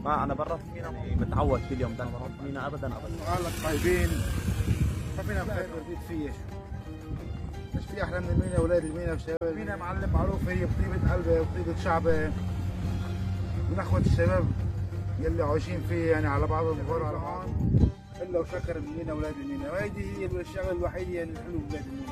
ما انا برا في مينا متعود كل يوم بدنا نروح مينا ابدا ابدا. اهلك طيبين، ما فينا نخير نزيد فيه. مش في احلى من المينا، اولاد المينا والشباب. مينا معلم معروف هي بطيبه قلبه وبطيبه شعبه، من اخوه الشباب يلي عايشين فيه يعني على بعضهم وغير على بعض، الا وشكر المينا اولاد المينا، وهيدي هي الشغله الوحيده اللي حلوه ببلاد المينا.